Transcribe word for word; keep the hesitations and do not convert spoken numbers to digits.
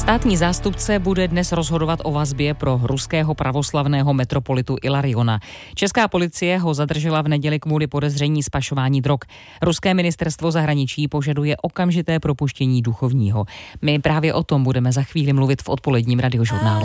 Státní zástupce bude dnes rozhodovat o vazbě pro ruského pravoslavného metropolitu Ilariona. Česká policie ho zadržela v neděli kvůli podezření z pašování drog. Ruské ministerstvo zahraničí požaduje okamžité propuštění duchovního. My právě o tom budeme za chvíli mluvit v odpoledním radiožurnálu.